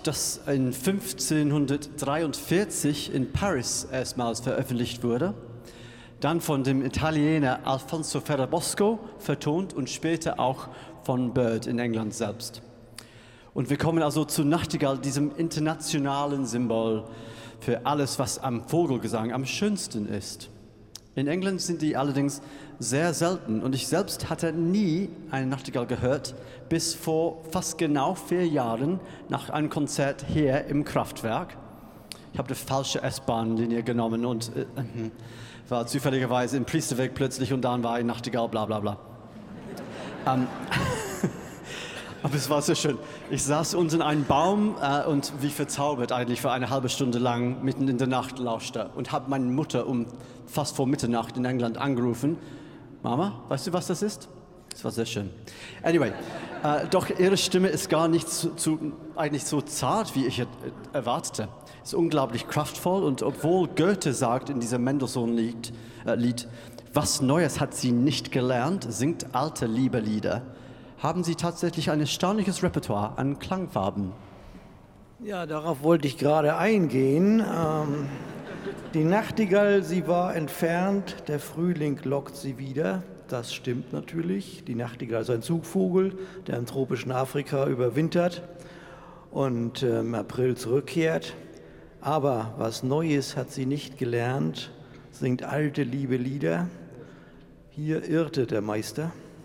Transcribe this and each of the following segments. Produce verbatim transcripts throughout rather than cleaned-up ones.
das in fünfzehnhundertdreiundvierzig in Paris erstmals veröffentlicht wurde, dann von dem Italiener Alfonso Ferrabosco vertont und später auch von Bird in England selbst. Und wir kommen also zu Nachtigall, diesem internationalen Symbol für alles, was am Vogelgesang am schönsten ist. In England sind die allerdings sehr selten und ich selbst hatte nie eine Nachtigall gehört, bis vor fast genau vier Jahren nach einem Konzert hier im Kraftwerk. Ich habe die falsche S-Bahn-Linie genommen und äh, war zufälligerweise im Priesterweg plötzlich und dann war ich Nachtigall, bla bla bla. ähm, Aber es war so schön. Ich saß unter einem Baum äh, und wie verzaubert eigentlich für eine halbe Stunde lang mitten in der Nacht lauschte und habe meine Mutter um fast vor Mitternacht in England angerufen. Mama, weißt du, was das ist? Das war sehr schön. Anyway, äh, doch ihre Stimme ist gar nicht zu, zu, eigentlich so zart, wie ich erwartete. Es ist unglaublich kraftvoll und obwohl Goethe sagt in diesem Mendelssohn-Lied, äh, Lied, was Neues hat sie nicht gelernt, singt alte Liebelieder, haben Sie tatsächlich ein erstaunliches Repertoire an Klangfarben. Ja, darauf wollte ich gerade eingehen. Ähm, die Nachtigall, sie war entfernt, der Frühling lockt sie wieder. Das stimmt natürlich. Die Nachtigall ist ein Zugvogel, der im tropischen Afrika überwintert und äh, im April zurückkehrt. Aber was Neues hat sie nicht gelernt, singt alte, liebe Lieder. Hier irrte der Meister.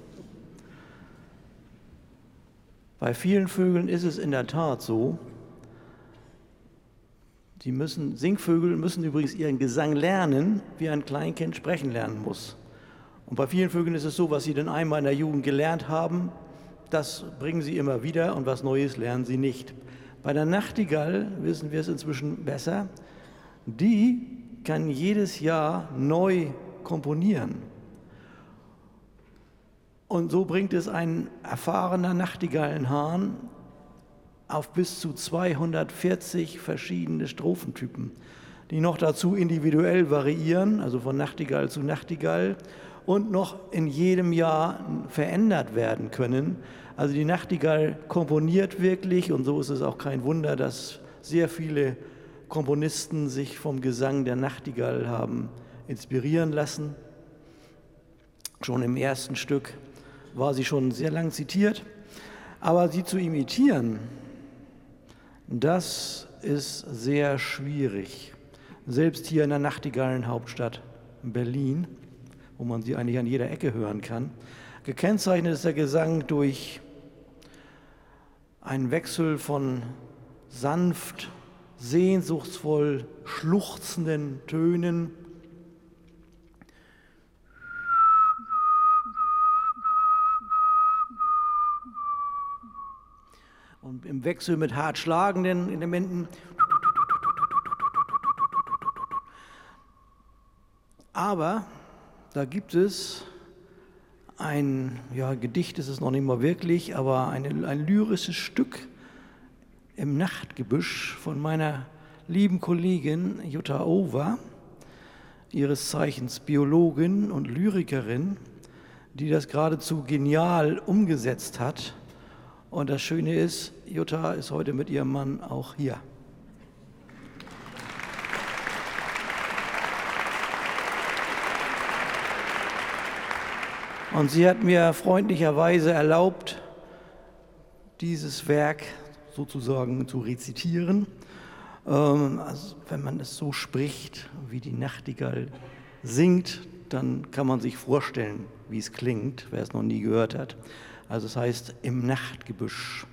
Bei vielen Vögeln ist es in der Tat so, die müssen, Singvögel müssen übrigens ihren Gesang lernen, wie ein Kleinkind sprechen lernen muss. Und bei vielen Vögeln ist es so, was sie dann einmal in der Jugend gelernt haben, das bringen sie immer wieder und was Neues lernen sie nicht. Bei der Nachtigall wissen wir es inzwischen besser, die kann jedes Jahr neu komponieren. Und so bringt es ein erfahrener Nachtigallenhahn auf bis zu zweihundertvierzig verschiedene Strophentypen, die noch dazu individuell variieren, also von Nachtigall zu Nachtigall und noch in jedem Jahr verändert werden können. Also die Nachtigall komponiert wirklich und so ist es auch kein Wunder, dass sehr viele Komponisten sich vom Gesang der Nachtigall haben inspirieren lassen. Schon im ersten Stück war sie schon sehr lang zitiert, aber sie zu imitieren, das ist sehr schwierig. Selbst hier in der Nachtigallenhauptstadt Berlin, wo man sie eigentlich an jeder Ecke hören kann. Gekennzeichnet ist der Gesang durch einen Wechsel von sanft, sehnsuchtsvoll schluchzenden Tönen und im Wechsel mit hart schlagenden Elementen. Aber da gibt es ein, ja, Gedicht ist es noch nicht mal wirklich, aber ein, ein lyrisches Stück im Nachtgebüsch von meiner lieben Kollegin Jutta Over, ihres Zeichens Biologin und Lyrikerin, die das geradezu genial umgesetzt hat. Und das Schöne ist, Jutta ist heute mit ihrem Mann auch hier. Und sie hat mir freundlicherweise erlaubt, dieses Werk sozusagen zu rezitieren. Ähm, also wenn man es so spricht, wie die Nachtigall singt, dann kann man sich vorstellen, wie es klingt, wer es noch nie gehört hat. Also es heißt im Nachtgebüsch.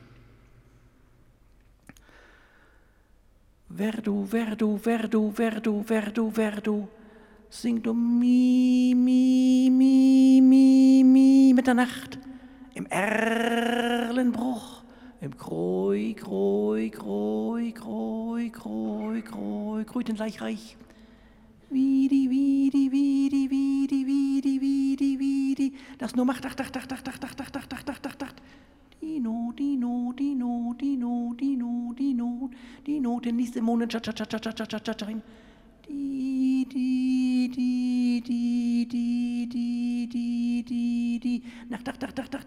Verdu, Verdu, Verdu, Verdu, Verdu, Verdu, singt um mi, mi, mi, mi, mi, Mitternacht, im Erlenbruch, im Kroi, Kroi, Kroi, Kroi, Kroi, Kroi, Krötenleichreich. Widi, Widi, Widi, Widi, Widi, Widi, Widi, das nur macht, ach, ach, ach, ach, ach, ach, ach, ach, ach, ach, ach, Dino, Dino, Dino, Dino, Dino, Dino, Dino, den nächsten Monat, cha, cha, cha, cha, cha, cha, cha, cha, di, di, di, di, di, di, di, di, di, Nacht, ach, ach, ach, ach,